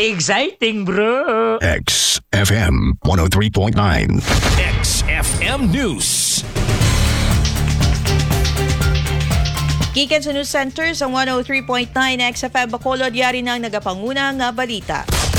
Exciting, bro! XFM 103.9. XFM News. Gikan sa News Center sa 103.9 XFM Bacolod, yari ng nagapangunang balita.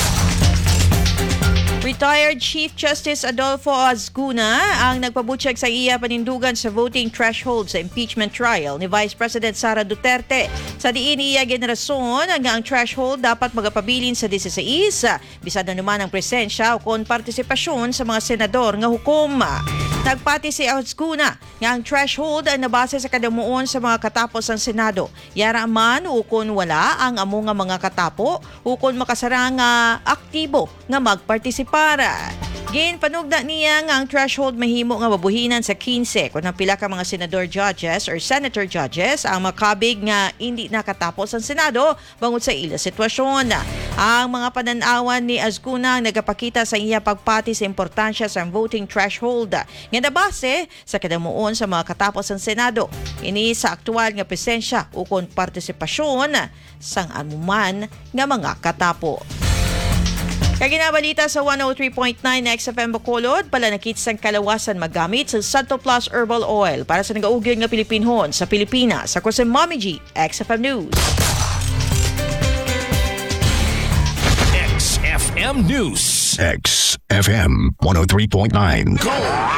Retired Chief Justice Adolfo Azcuna ang nagpabutyag sa iya panindugan sa voting threshold sa impeachment trial ni Vice President Sara Duterte. Sa diin iya generason nga ang threshold dapat magapabilin sa 16, bisad na naman ang presensya o kon partisipasyon sa mga senador nga hukom. Nagpati si Azcuna nga ang threshold ay nabase sa kadamuon sa mga katapos ng Senado. Yara man ukon wala ang amo nga mga katapo, ukon makasara nga aktibo nga magpartisipar. Gin panugda niya nga ang threshold mahimo nga mabuhinan sa 15 kung ang pila ka mga senador judges or senator judges ang makabig nga hindi nakatapos ang Senado bangod sa ila sitwasyon. Ang mga pananawan ni Azcuna ang nagapakita sa iya pagpati sa importansya sa voting threshold nga nabase sa kadamuon sa mga katapos ang Senado. Ini sa aktual nga presensya ukon partisipasyon sang anuman nga mga katapo. Kaginabalita sa 103.9 XFM Bacolod, palanakit sang kalawasan magamit sa Santo Plus Herbal Oil para sa nagaugil nga Pilipinhon sa Pilipinas. Ako si Mommy G, XFM News. XFM News. XFM 103.9. Go!